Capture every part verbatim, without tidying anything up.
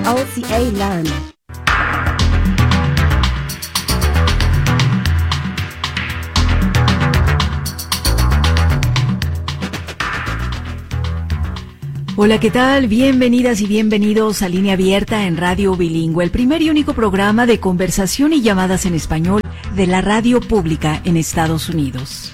O C A Learn. Hola, ¿qué tal? Bienvenidas y bienvenidos a Línea Abierta en Radio Bilingüe, el primer y único programa de conversación y llamadas en español de la radio pública en Estados Unidos.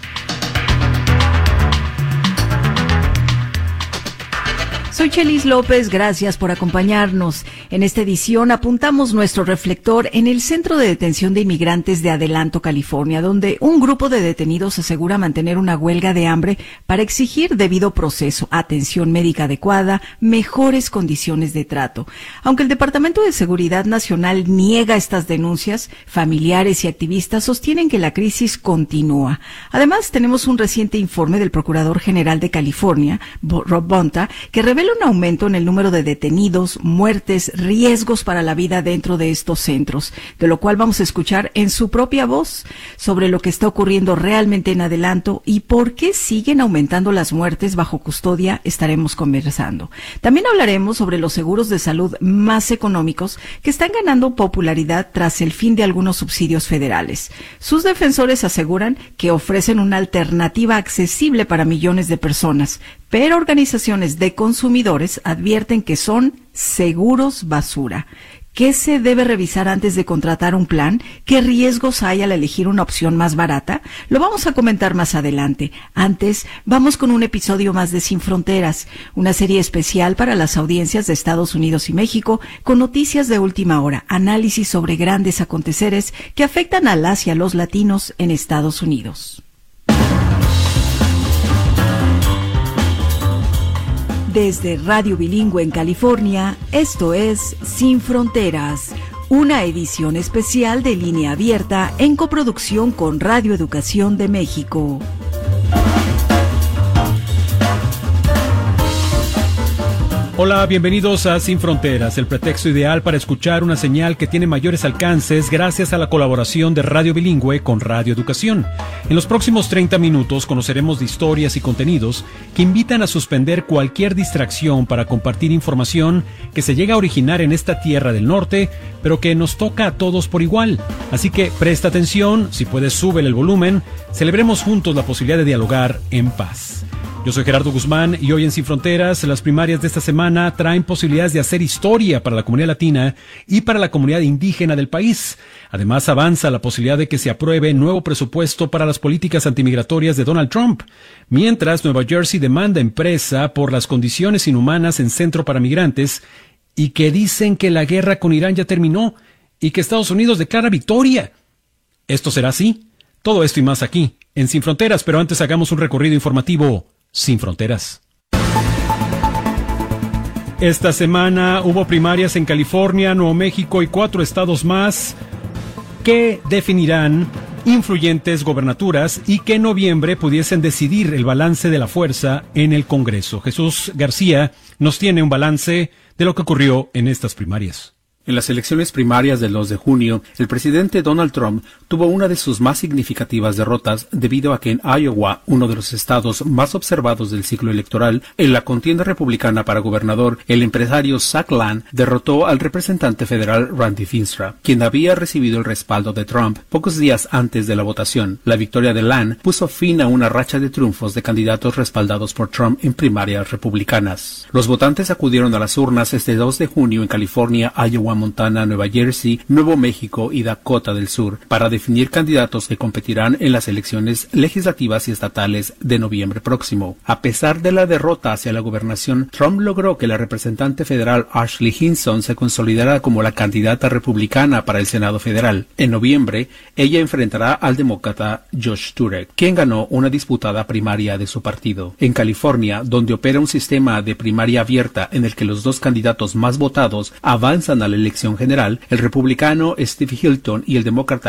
Soy Chelis López, gracias por acompañarnos. En esta edición apuntamos nuestro reflector en el Centro de Detención de Inmigrantes de Adelanto, California, donde un grupo de detenidos asegura mantener una huelga de hambre para exigir debido proceso, atención médica adecuada, mejores condiciones de trato. Aunque el Departamento de Seguridad Nacional niega estas denuncias, familiares y activistas sostienen que la crisis continúa. Además, tenemos un reciente informe del Procurador General de California, Rob Bonta, que revela un aumento en el número de detenidos, muertes, riesgos para la vida dentro de estos centros, de lo cual vamos a escuchar en su propia voz sobre lo que está ocurriendo realmente en Adelanto y por qué siguen aumentando las muertes bajo custodia. Estaremos conversando. También hablaremos sobre los seguros de salud más económicos que están ganando popularidad tras el fin de algunos subsidios federales. Sus defensores aseguran que ofrecen una alternativa accesible para millones de personas, pero organizaciones de consumidores advierten que son seguros basura. ¿Qué se debe revisar antes de contratar un plan? ¿Qué riesgos hay al elegir una opción más barata? Lo vamos a comentar más adelante. Antes, vamos con un episodio más de Sin Fronteras, una serie especial para las audiencias de Estados Unidos y México, con noticias de última hora, análisis sobre grandes aconteceres que afectan a las y a los latinos en Estados Unidos. Desde Radio Bilingüe en California, esto es Sin Fronteras, una edición especial de Línea Abierta en coproducción con Radio Educación de México. Hola, bienvenidos a Sin Fronteras, el pretexto ideal para escuchar una señal que tiene mayores alcances gracias a la colaboración de Radio Bilingüe con Radio Educación. En los próximos treinta minutos conoceremos de historias y contenidos que invitan a suspender cualquier distracción para compartir información que se llega a originar en esta tierra del norte, pero que nos toca a todos por igual. Así que presta atención, si puedes súbele el volumen, celebremos juntos la posibilidad de dialogar en paz. Yo soy Gerardo Guzmán y hoy en Sin Fronteras, las primarias de esta semana traen posibilidades de hacer historia para la comunidad latina y para la comunidad indígena del país. Además, avanza la posibilidad de que se apruebe nuevo presupuesto para las políticas antimigratorias de Donald Trump, mientras Nueva Jersey demanda empresa por las condiciones inhumanas en centro para migrantes y que dicen que la guerra con Irán ya terminó y que Estados Unidos declara victoria. ¿Esto será así? Todo esto y más aquí, en Sin Fronteras, pero antes hagamos un recorrido informativo Sin Fronteras. Esta semana hubo primarias en California, Nuevo México y cuatro estados más que definirán influyentes gobernaturas y que en noviembre pudiesen decidir el balance de la fuerza en el Congreso. Jesús García nos tiene un balance de lo que ocurrió en estas primarias. En las elecciones primarias del dos de junio, el presidente Donald Trump tuvo una de sus más significativas derrotas debido a que en Iowa, uno de los estados más observados del ciclo electoral, en la contienda republicana para gobernador, el empresario Zach Land derrotó al representante federal Randy Finstra, quien había recibido el respaldo de Trump pocos días antes de la votación. La victoria de Land puso fin a una racha de triunfos de candidatos respaldados por Trump en primarias republicanas. Los votantes acudieron a las urnas este dos de junio en California, Iowa, Montana, Nueva Jersey, Nuevo México y Dakota del Sur para definir candidatos que competirán en las elecciones legislativas y estatales de noviembre próximo. A pesar de la derrota hacia la gobernación, Trump logró que la representante federal Ashley Hinson se consolidara como la candidata republicana para el Senado federal. En noviembre, ella enfrentará al demócrata Josh Turek, quien ganó una disputada primaria de su partido. En California, donde opera un sistema de primaria abierta en el que los dos candidatos más votados avanzan a la elección general, el republicano Steve Hilton y el demócrata Javier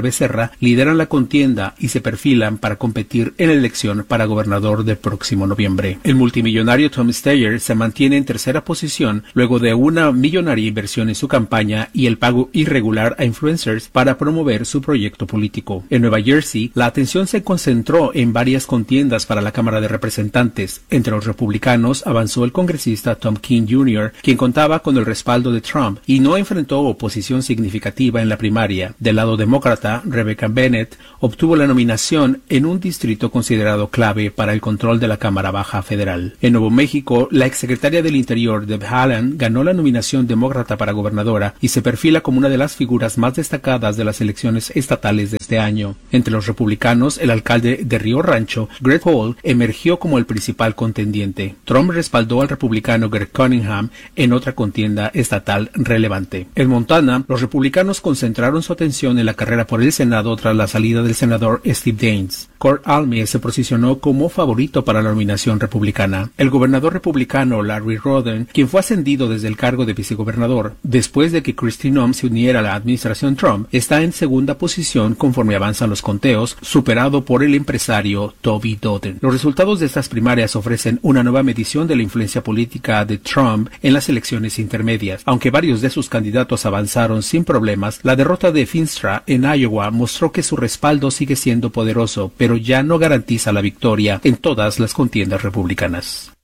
Becerra lideran la contienda y se perfilan para competir en la elección para gobernador del próximo noviembre. El multimillonario Tom Steyer se mantiene en tercera posición luego de una millonaria inversión en su campaña y el pago irregular a influencers para promover su proyecto político. En Nueva Jersey, la atención se concentró en varias contiendas para la Cámara de Representantes. Entre los republicanos avanzó el congresista Tom King junior, quien contaba con el respaldo de Trump y no enfrentó oposición significativa en la primaria. Del lado demócrata, Rebecca Bennett obtuvo la nominación en un distrito considerado clave para el control de la Cámara Baja Federal. En Nuevo México, la exsecretaria del Interior, Deb Haaland, ganó la nominación demócrata para gobernadora y se perfila como una de las figuras más destacadas de las elecciones estatales de este año. Entre los republicanos, el alcalde de Río Rancho, Greg Hall, emergió como el principal contendiente. Trump respaldó al republicano Greg Cunningham en otra contienda estatal relevante. En Montana, los republicanos concentraron su atención en la carrera por el Senado tras la salida del senador Steve Daines. Kurt Alme se posicionó como favorito para la nominación republicana. El gobernador republicano Larry Roden, quien fue ascendido desde el cargo de vicegobernador después de que Kristi Noem se uniera a la administración Trump, está en segunda posición conforme avanzan los conteos, superado por el empresario Toby Doden. Los resultados de estas primarias ofrecen una nueva medición de la influencia política de Trump en las elecciones intermedias. Aunque varios de sus candidatos avanzaron sin problemas, la derrota de Finstra en Iowa mostró que su respaldo sigue siendo poderoso, pero ya no garantiza la victoria en todas las contiendas republicanas.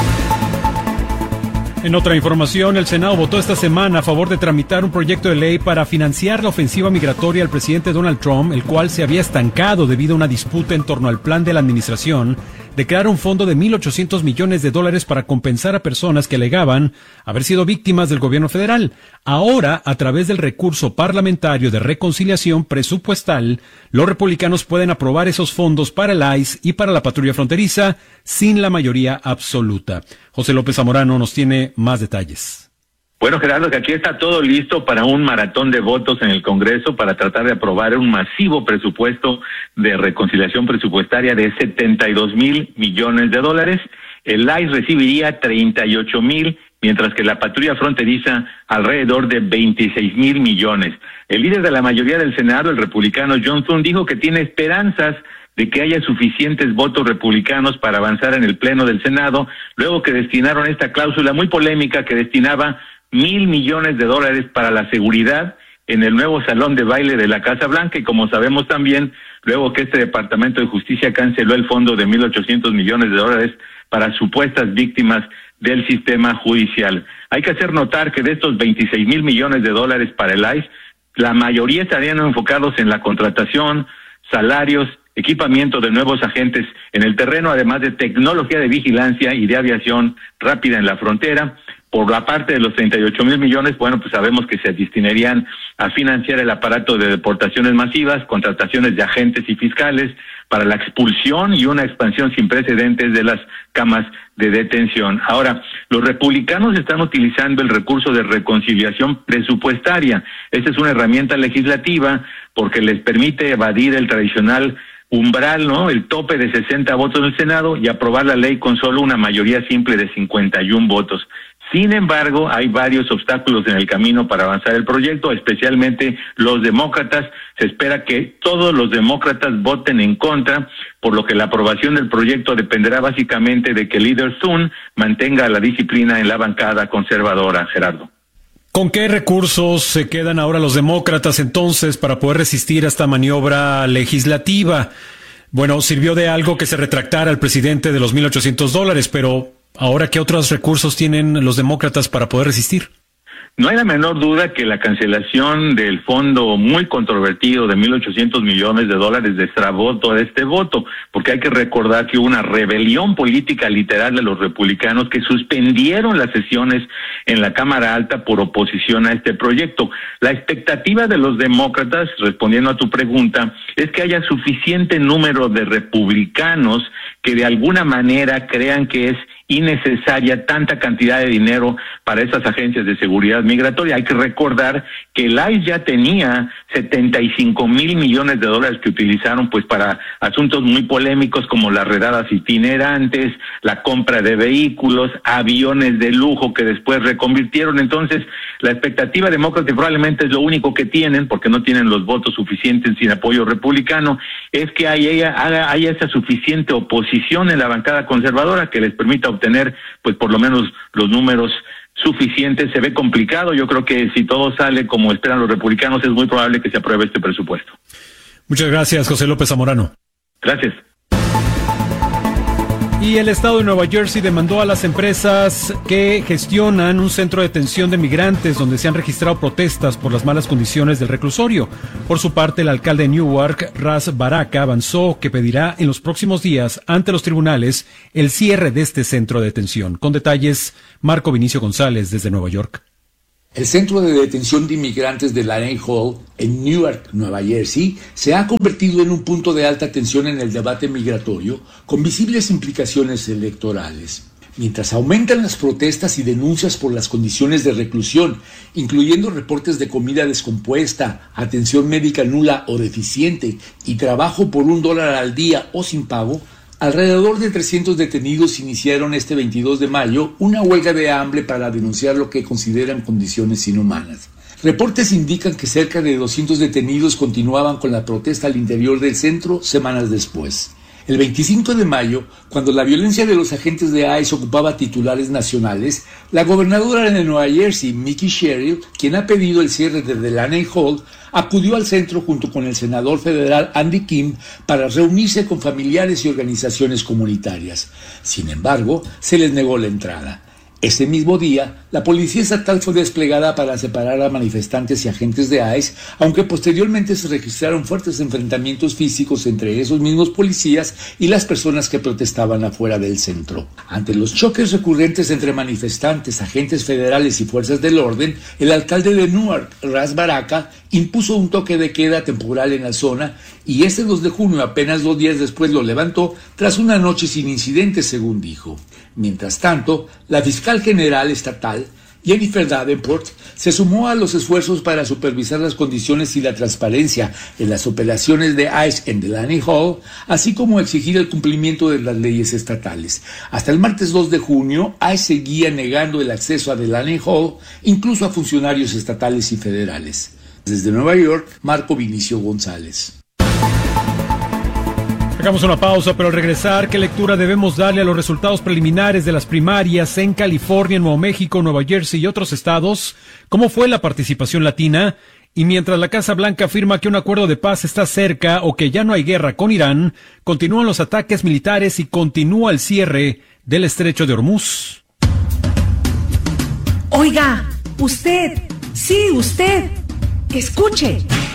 En otra información, el Senado votó esta semana a favor de tramitar un proyecto de ley para financiar la ofensiva migratoria al presidente Donald Trump, el cual se había estancado debido a una disputa en torno al plan de la administración de crear un fondo de mil ochocientos millones de dólares para compensar a personas que alegaban haber sido víctimas del gobierno federal. Ahora, a través del recurso parlamentario de reconciliación presupuestal, los republicanos pueden aprobar esos fondos para el I C E y para la patrulla fronteriza sin la mayoría absoluta. José López Zamorano nos tiene más detalles. Bueno, Gerardo, que aquí está todo listo para un maratón de votos en el Congreso para tratar de aprobar un masivo presupuesto de reconciliación presupuestaria de setenta y dos mil millones de dólares. El I C E recibiría treinta y ocho mil, mientras que la patrulla fronteriza alrededor de veintiséis mil millones. El líder de la mayoría del Senado, el republicano John Thune, dijo que tiene esperanzas de que haya suficientes votos republicanos para avanzar en el Pleno del Senado, luego que destinaron esta cláusula muy polémica que destinaba mil millones de dólares para la seguridad en el nuevo salón de baile de la Casa Blanca, y como sabemos también, luego que este Departamento de Justicia canceló el fondo de mil ochocientos millones de dólares para supuestas víctimas del sistema judicial. Hay que hacer notar que de estos veintiséis mil millones de dólares para el I C E, la mayoría estarían enfocados en la contratación, salarios, equipamiento de nuevos agentes en el terreno, además de tecnología de vigilancia y de aviación rápida en la frontera. Por la parte de los treinta y ocho mil millones, bueno, pues sabemos que se destinarían a financiar el aparato de deportaciones masivas, contrataciones de agentes y fiscales para la expulsión y una expansión sin precedentes de las camas de detención. Ahora, los republicanos están utilizando el recurso de reconciliación presupuestaria. Esta es una herramienta legislativa porque les permite evadir el tradicional umbral, ¿no? El tope de sesenta votos en el Senado y aprobar la ley con solo una mayoría simple de cincuenta y uno votos. Sin embargo, hay varios obstáculos en el camino para avanzar el proyecto, especialmente los demócratas. Se espera que todos los demócratas voten en contra, por lo que la aprobación del proyecto dependerá básicamente de que el líder Thune mantenga la disciplina en la bancada conservadora, Gerardo. ¿Con qué recursos se quedan ahora los demócratas entonces para poder resistir a esta maniobra legislativa? Bueno, sirvió de algo que se retractara al presidente de los mil ochocientos dólares, pero ahora, ¿qué otros recursos tienen los demócratas para poder resistir? No hay la menor duda que la cancelación del fondo muy controvertido de mil ochocientos millones de dólares destrabó todo este voto, porque hay que recordar que hubo una rebelión política literal de los republicanos que suspendieron las sesiones en la Cámara Alta por oposición a este proyecto. La expectativa de los demócratas, respondiendo a tu pregunta, es que haya suficiente número de republicanos que de alguna manera crean que es innecesaria tanta cantidad de dinero para esas agencias de seguridad migratoria. Hay que recordar que el I C E ya tenía setenta y cinco mil millones de dólares que utilizaron pues para asuntos muy polémicos como las redadas itinerantes, la compra de vehículos, aviones de lujo que después reconvirtieron. Entonces, la expectativa demócrata, y probablemente es lo único que tienen, porque no tienen los votos suficientes sin apoyo republicano, es que haya, haya, haya esa suficiente oposición en la bancada conservadora que les permita obtener, pues por lo menos los números suficientes. Se ve complicado. Yo creo que si todo sale como esperan los republicanos, es muy probable que se apruebe este presupuesto. Muchas gracias, José López Zamorano. Gracias. Y el estado de Nueva Jersey demandó a las empresas que gestionan un centro de detención de migrantes donde se han registrado protestas por las malas condiciones del reclusorio. Por su parte, el alcalde de Newark, Ras Baraka, avanzó que pedirá en los próximos días ante los tribunales el cierre de este centro de detención. Con detalles, Marco Vinicio González desde Nueva York. El centro de detención de inmigrantes de Laney Hall en Newark, Nueva Jersey, se ha convertido en un punto de alta tensión en el debate migratorio, con visibles implicaciones electorales. Mientras aumentan las protestas y denuncias por las condiciones de reclusión, incluyendo reportes de comida descompuesta, atención médica nula o deficiente y trabajo por un dólar al día o sin pago, alrededor de trescientos detenidos iniciaron este veintidós de mayo una huelga de hambre para denunciar lo que consideran condiciones inhumanas. Reportes indican que cerca de doscientos detenidos continuaban con la protesta al interior del centro semanas después. El veinticinco de mayo, cuando la violencia de los agentes de I C E ocupaba titulares nacionales, la gobernadora de Nueva Jersey, Mickey Sherrill, quien ha pedido el cierre de Delaney Hall, acudió al centro junto con el senador federal Andy Kim para reunirse con familiares y organizaciones comunitarias. Sin embargo, se les negó la entrada. Ese mismo día, la policía estatal fue desplegada para separar a manifestantes y agentes de I C E, aunque posteriormente se registraron fuertes enfrentamientos físicos entre esos mismos policías y las personas que protestaban afuera del centro. Ante los choques recurrentes entre manifestantes, agentes federales y fuerzas del orden, el alcalde de Newark, Ras Baraka, impuso un toque de queda temporal en la zona y este dos de junio, apenas dos días después, lo levantó tras una noche sin incidentes, según dijo. Mientras tanto, la fiscal general estatal, Jennifer Davenport, se sumó a los esfuerzos para supervisar las condiciones y la transparencia en las operaciones de I C E en Delaney Hall, así como exigir el cumplimiento de las leyes estatales. Hasta el martes dos de junio, I C E seguía negando el acceso a Delaney Hall, incluso a funcionarios estatales y federales. Desde Nueva York, Marco Vinicio González. Hagamos una pausa, pero al regresar, ¿qué lectura debemos darle a los resultados preliminares de las primarias en California, Nuevo México, Nueva Jersey y otros estados? ¿Cómo fue la participación latina? Y mientras la Casa Blanca afirma que un acuerdo de paz está cerca o que ya no hay guerra con Irán, continúan los ataques militares y continúa el cierre del Estrecho de Hormuz. Oiga, usted, sí, usted, escuche.